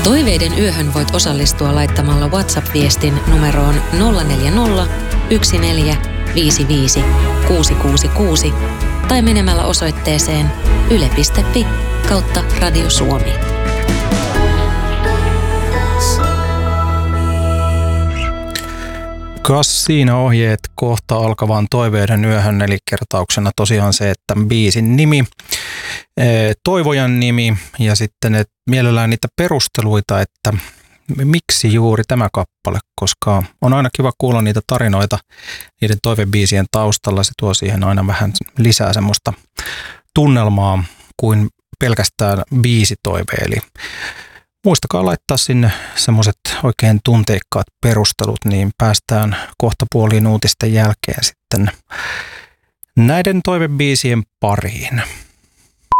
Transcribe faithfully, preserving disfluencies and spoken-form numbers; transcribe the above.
Toiveiden yöhön voit osallistua laittamalla WhatsApp-viestin numeroon nolla neljä nolla, yksi neljä, viisi viisi, kuusi kuusi kuusi tai menemällä osoitteeseen yle piste fi kautta Radio Suomi. Kas siinä ohjeet kohta alkavaan Toiveiden yöhön, eli kertauksena tosiaan se, että biisin nimi, toivojan nimi ja sitten et mielellään niitä perusteluita, että miksi juuri tämä kappale, koska on aina kiva kuulla niitä tarinoita niiden toivebiisien taustalla. Se tuo siihen aina vähän lisää semmoista tunnelmaa kuin pelkästään biisitoive. Eli muistakaa laittaa sinne semmoiset oikein tunteikkaat perustelut, niin päästään kohta puoliin uutisten jälkeen sitten näiden toivebiisien pariin.